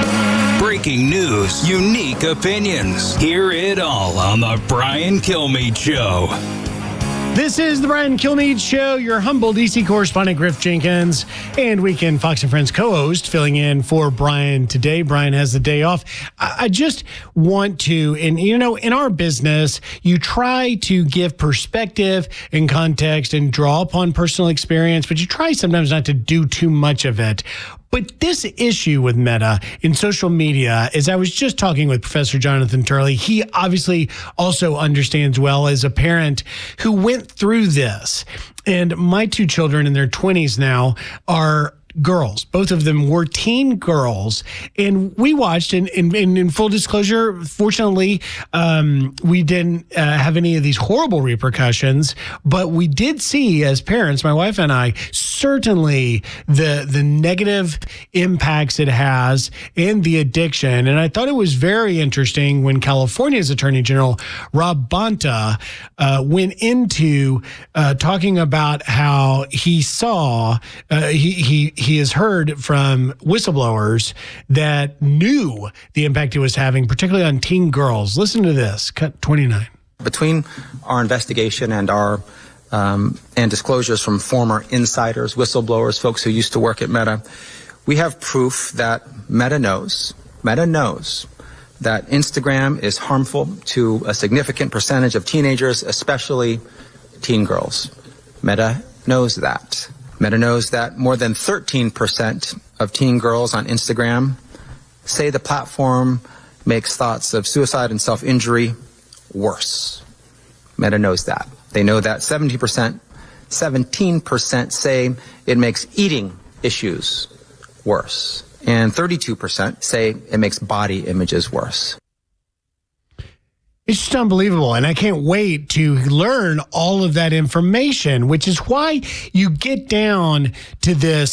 Breaking news, unique opinions. Hear it all on The Brian Kilmeade Show. This is The Brian Kilmeade Show, your humble D.C. correspondent, Griff Jenkins, and Weekend Fox and Friends co-host, filling in for Brian today. Brian has the day off. I just want to, and you know, in our business, you try to give perspective and context and draw upon personal experience, but you try sometimes not to do too much of it. But this issue with Meta in social media, as I was just talking with Professor Jonathan Turley, he obviously also understands well as a parent who went through this. And my two children in their 20s now are girls. Both of them were teen girls. And we watched, and in full disclosure, fortunately, we didn't have any of these horrible repercussions, but we did see as parents, my wife and I, certainly the negative impacts it has and the addiction. And I thought it was very interesting when California's Attorney General, Rob Bonta, went into talking about how he saw, he has heard from whistleblowers that knew the impact it was having, particularly on teen girls. Listen to this, cut 29. Between our investigation and our and disclosures from former insiders, whistleblowers, folks who used to work at Meta, we have proof that Meta knows that Instagram is harmful to a significant percentage of teenagers, especially teen girls. Meta knows that. Meta knows that more than 13% of teen girls on Instagram say the platform makes thoughts of suicide and self-injury worse. Meta knows that. They know that 17% say it makes eating issues worse, and 32% say it makes body images worse. It's just unbelievable, and I can't wait to learn all of that information, which is why you get down to this